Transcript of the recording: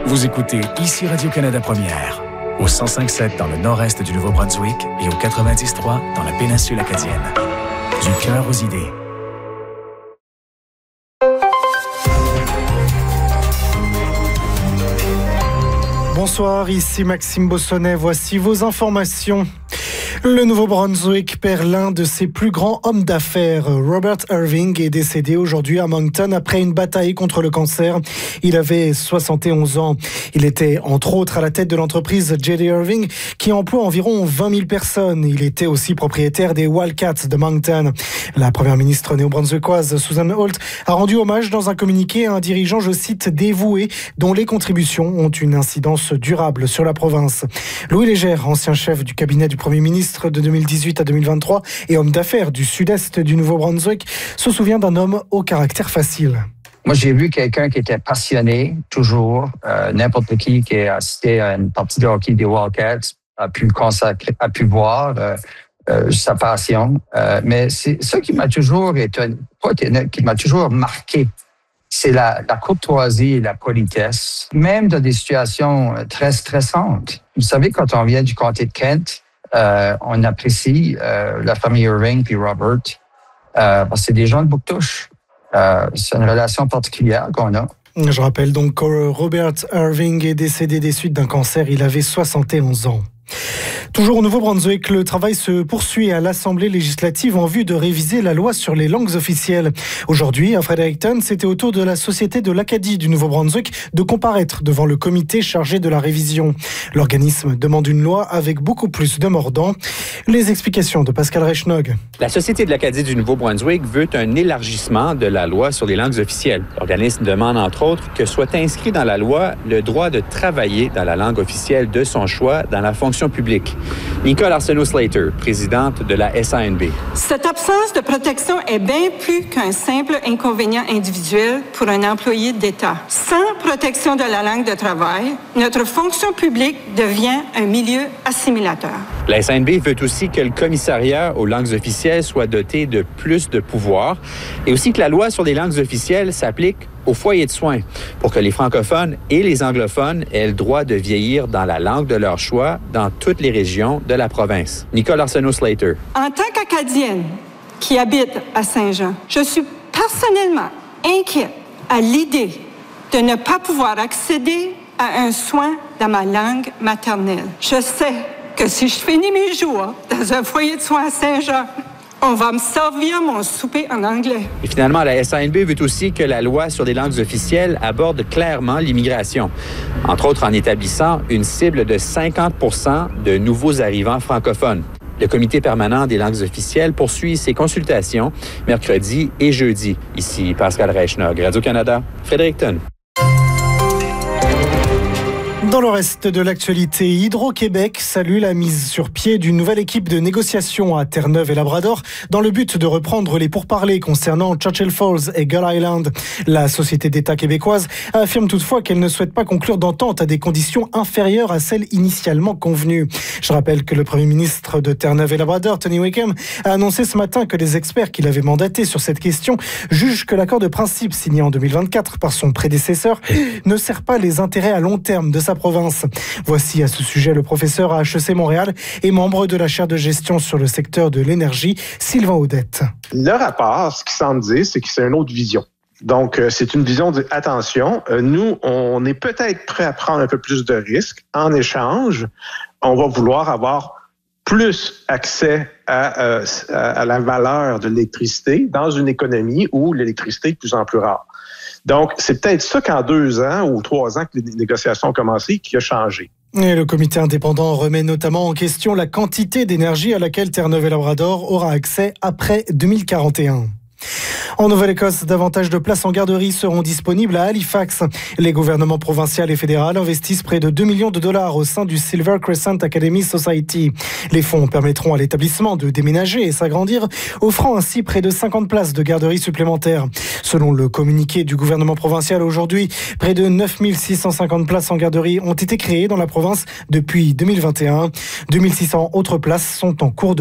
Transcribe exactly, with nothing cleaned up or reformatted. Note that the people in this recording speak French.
Vous écoutez ici Radio-Canada Première, au cent cinq virgule sept dans le nord-est du Nouveau-Brunswick et au quatre-vingt-dix virgule trois dans la péninsule acadienne. Du cœur aux idées. Bonsoir, ici Maxime Bossonnet. Voici vos informations. Le Nouveau-Brunswick perd l'un de ses plus grands hommes d'affaires. Robert Irving est décédé aujourd'hui à Moncton après une bataille contre le cancer. Il avait soixante et onze ans. Il était entre autres à la tête de l'entreprise J D Irving qui emploie environ vingt mille personnes. Il était aussi propriétaire des Wildcats de Moncton. La première ministre néo-brunswickoise Susan Holt a rendu hommage dans un communiqué à un dirigeant, je cite, dévoué, dont les contributions ont une incidence durable sur la province. Louis Légère, ancien chef du cabinet du Premier ministre de deux mille dix-huit à deux mille vingt-trois et homme d'affaires du sud-est du Nouveau-Brunswick, se souvient d'un homme au caractère facile. Moi, j'ai vu quelqu'un qui était passionné, toujours. Euh, n'importe qui qui a assisté à une partie de hockey des Wildcats a pu consacrer, a pu voir euh, euh, sa passion. Euh, mais c'est ça qui m'a toujours étonné, pas étonné, qui m'a toujours marqué. C'est la, la courtoisie et la politesse, même dans des situations très stressantes. Vous savez, quand on vient du comté de Kent, Euh, on apprécie euh, la famille Irving puis Robert euh, parce que c'est des gens de Bouctouche. Euh, c'est une relation particulière qu'on a. Je rappelle donc que Robert Irving est décédé des suites d'un cancer. Il avait soixante et onze ans. Toujours au Nouveau-Brunswick, le travail se poursuit à l'Assemblée législative en vue de réviser la loi sur les langues officielles. Aujourd'hui, à Fredericton, c'était au tour de la Société de l'Acadie du Nouveau-Brunswick de comparaître devant le comité chargé de la révision. L'organisme demande une loi avec beaucoup plus de mordants. Les explications de Pascal Reichnog. La Société de l'Acadie du Nouveau-Brunswick veut un élargissement de la loi sur les langues officielles. L'organisme demande, entre autres, que soit inscrit dans la loi le droit de travailler dans la langue officielle de son choix dans la fonction publique. Nicole Arsenault-Slater, présidente de la S A N B. Cette absence de protection est bien plus qu'un simple inconvénient individuel pour un employé d'État. Sans protection de la langue de travail, notre fonction publique devient un milieu assimilateur. La S A N B veut aussi que le commissariat aux langues officielles soit doté de plus de pouvoirs et aussi que la loi sur les langues officielles s'applique aux foyers de soins pour que les francophones et les anglophones aient le droit de vieillir dans la langue de leur choix dans toutes les régions de la province. Nicole Arsenault-Slater. En tant qu'Acadienne qui habite à Saint-Jean, je suis personnellement inquiète à l'idée de ne pas pouvoir accéder à un soin dans ma langue maternelle. Je sais que si je finis mes jours dans un foyer de soins à Saint-Jean, on va me servir mon souper en anglais. Et finalement, la S A N B veut aussi que la loi sur les langues officielles aborde clairement l'immigration, entre autres en établissant une cible de cinquante pour cent de nouveaux arrivants francophones. Le comité permanent des langues officielles poursuit ses consultations mercredi et jeudi. Ici Pascal Reichnog, Radio-Canada, Fredericton. Dans le reste de l'actualité, Hydro-Québec salue la mise sur pied d'une nouvelle équipe de négociation à Terre-Neuve et Labrador dans le but de reprendre les pourparlers concernant Churchill Falls et Gull Island. La société d'État québécoise affirme toutefois qu'elle ne souhaite pas conclure d'entente à des conditions inférieures à celles initialement convenues. Je rappelle que le premier ministre de Terre-Neuve et Labrador, Tony Wickham, a annoncé ce matin que les experts qu'il avait mandatés sur cette question jugent que l'accord de principe signé en deux mille vingt-quatre par son prédécesseur ne sert pas les intérêts à long terme de sa province. Voici à ce sujet le professeur à H E C Montréal et membre de la chaire de gestion sur le secteur de l'énergie, Sylvain Audette. Le rapport, ce qu'il semble dire, c'est que c'est une autre vision. Donc, euh, c'est une vision de attention. Euh, nous, on est peut-être prêt à prendre un peu plus de risques. En échange, on va vouloir avoir plus accès à, euh, à la valeur de l'électricité dans une économie où l'électricité est de plus en plus rare. Donc, c'est peut-être ça qu'en deux ans ou trois ans que les négociations ont commencé qui a changé. Et le comité indépendant remet notamment en question la quantité d'énergie à laquelle Terre-Neuve et Labrador aura accès après deux mille quarante et un. En Nouvelle-Écosse, davantage de places en garderie seront disponibles à Halifax. Les gouvernements provincial et fédéral investissent près de deux millions de dollars au sein du Silver Crescent Academy Society. Les fonds permettront à l'établissement de déménager et s'agrandir, offrant ainsi près de cinquante places de garderie supplémentaires. Selon le communiqué du gouvernement provincial aujourd'hui, près de neuf mille six cent cinquante places en garderie ont été créées dans la province depuis deux mille vingt et un. deux mille six cents autres places sont en cours de